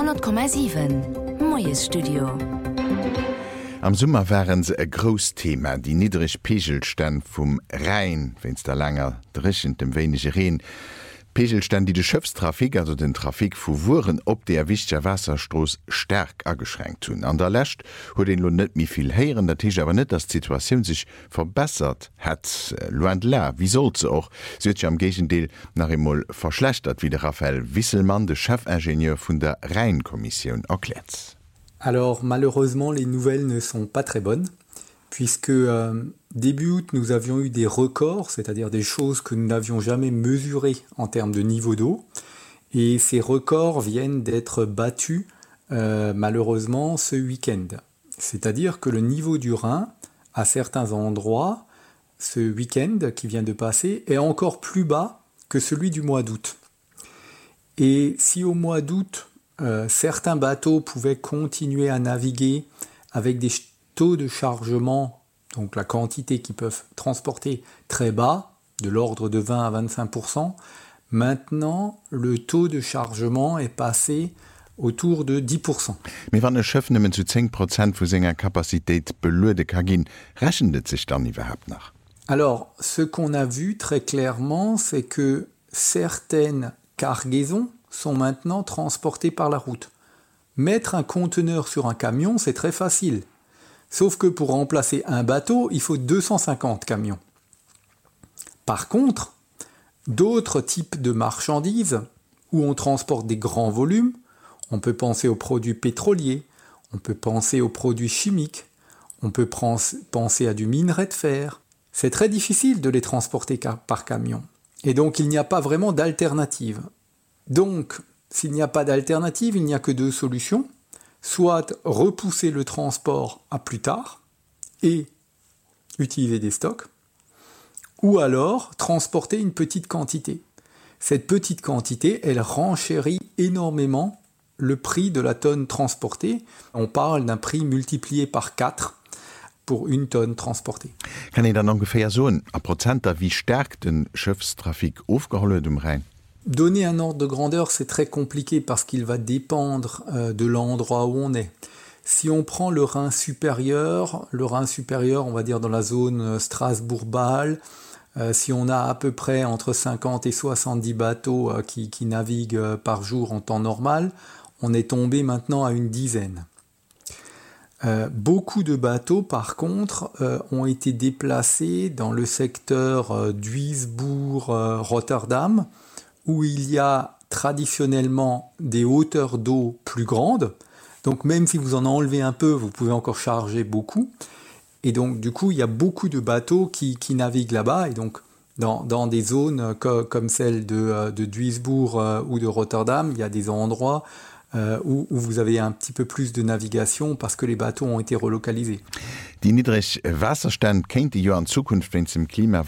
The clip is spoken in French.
100,7 Moes Studio. Am Summer waren se e Grosthema, die niedrig Pegelstand vum Rhein, wenn's da langer drischend dem wenige Reen. Pegelstand, die de Schëfstrafik, also den Trafik vu Wuren op der wichtiger Wasserstroß stark ageschränkt hunn. An der Lächt huet den lo net mi viel heieren, dat Tisch aber net, dass die Situation sich verbessert hat. Loin de là, wie soll ze auch? Sie huet ja am Gegendeel nach einmal verschlechtert, wie der Raphael Wisselmann, der Chefingenieur vun der Rheinkommission, erklärt. Alors malheureusement, les nouvelles ne sont pas très bonnes, puisque début août, nous avions eu des records, c'est-à-dire des choses que nous n'avions jamais mesurées en termes de niveau d'eau, et ces records viennent d'être battus malheureusement ce week-end. C'est-à-dire que le niveau du Rhin, à certains endroits, ce week-end qui vient de passer, est encore plus bas que celui du mois d'août. Et si au mois d'août, certains bateaux pouvaient continuer à naviguer avec des taux de chargement, donc la quantité qu'ils peuvent transporter très bas, de l'ordre de 20 à 25%. Maintenant, le taux de chargement est passé autour de 10%. Mais wenn e Schiff nimmen zu 10% vu senger Kapazitéit beluede ka ginn, rechnet sich dann überhaupt nach? Alors, ce qu'on a vu très clairement, c'est que certaines cargaisons sont maintenant transportées par la route. Mettre un conteneur sur un camion, c'est très facile. Sauf que pour remplacer un bateau, il faut 250 camions. Par contre, d'autres types de marchandises où on transporte des grands volumes, on peut penser aux produits pétroliers, on peut penser aux produits chimiques, on peut penser à du minerai de fer. C'est très difficile de les transporter par camion. Et donc, il n'y a pas vraiment d'alternative. Donc, s'il n'y a pas d'alternative, il n'y a que deux solutions. Soit repousser le transport à plus tard et utiliser des stocks, ou alors transporter une petite quantité. Cette petite quantité, elle renchérit énormément le prix de la tonne transportée. On parle d'un prix multiplié par 4 pour une tonne transportée. Kann ich dann ungefähr so ein Prozenter, wie stark den Schiffstrafik aufgeholt im Rhein? Donner un ordre de grandeur, c'est très compliqué parce qu'il va dépendre de l'endroit où on est. Si on prend le Rhin supérieur, on va dire dans la zone Strasbourg-Bâle, si on a à peu près entre 50 et 70 bateaux qui naviguent par jour en temps normal, on est tombé maintenant à une dizaine. Beaucoup de bateaux, par contre, ont été déplacés dans le secteur Duisbourg-Rotterdam, où il y a traditionnellement des hauteurs d'eau plus grandes. Donc même si vous en enlevez un peu, vous pouvez encore charger beaucoup. Et donc du coup, il y a beaucoup de bateaux qui naviguent là-bas. Et donc dans des zones comme celle de Duisbourg ou de Rotterdam, il y a des endroits où vous avez un petit peu plus de navigation parce que les bateaux ont été relocalisés. Die niedrig Wasserstand kennt die ja in Zukunft, wenn es im Klima